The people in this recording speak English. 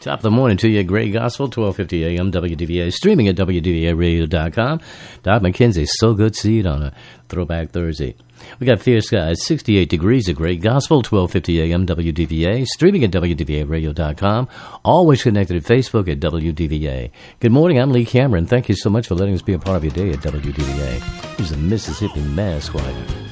Top of the morning to you, Great Gospel, 1250 AM, WDVA, streaming at WDVAradio.com. Doc McKenzie, so good to see you on a Throwback Thursday. We got Fierce Skies, 68 degrees at Great Gospel, 1250 AM, WDVA, streaming at WDVAradio.com. Always connected at Facebook at WDVA. Good morning, I'm Lee Cameron. Thank you so much for letting us be a part of your day at WDVA. Here's the Mississippi Mass Choir.